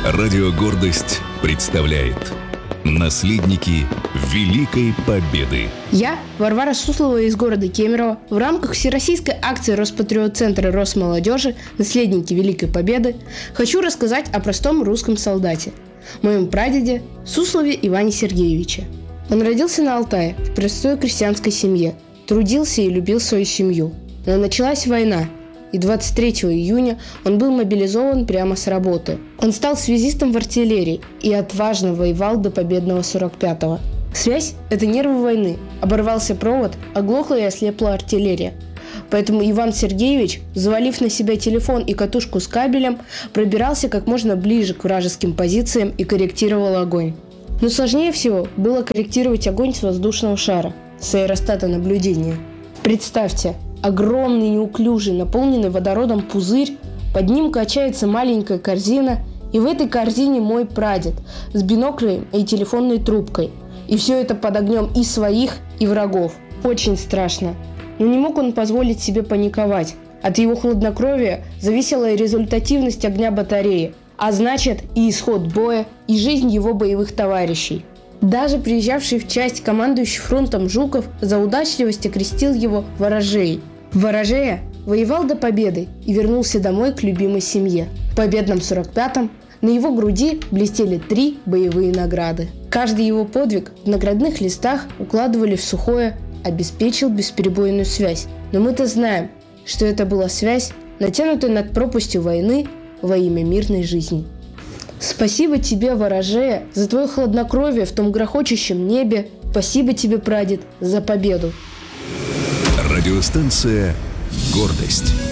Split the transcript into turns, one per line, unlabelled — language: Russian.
Радио «Гордость» представляет «Наследники Великой Победы».
Я, Варвара Суслова из города Кемерово, в рамках всероссийской акции Роспатриот-центра Росмолодежи «Наследники Великой Победы» хочу рассказать о простом русском солдате, моем прадеде Суслове Иване Сергеевиче. Он родился на Алтае в простой крестьянской семье, трудился и любил свою семью. Но началась война, и 23 июня он был мобилизован прямо с работы. Он стал связистом в артиллерии и отважно воевал до победного 45-го. Связь – это нервы войны. Оборвался провод, оглохла и ослепла артиллерия. Поэтому Иван Сергеевич, завалив на себя телефон и катушку с кабелем, пробирался как можно ближе к вражеским позициям и корректировал огонь. Но сложнее всего было корректировать огонь с воздушного шара, с аэростата наблюдения. Представьте, огромный, неуклюжий, наполненный водородом пузырь, под ним качается маленькая корзина, и в этой корзине мой прадед с биноклем и телефонной трубкой. И все это под огнем и своих, и врагов. Очень страшно. Но не мог он позволить себе паниковать. От его хладнокровия зависела и результативность огня батареи, а значит и исход боя, и жизнь его боевых товарищей. Даже приезжавший в часть командующий фронтом Жуков за удачливость окрестил его ворожеей. Ворожея воевал до победы и вернулся домой к любимой семье. В победном 45-м на его груди блестели 3 боевые награды. Каждый его подвиг в наградных листах укладывали в сухое «обеспечил бесперебойную связь». Но мы-то знаем, что это была связь, натянутая над пропастью войны во имя мирной жизни. Спасибо тебе, ворожея, за твое хладнокровие в том грохочущем небе. Спасибо тебе, прадед, за победу.
Радиостанция «Гордость».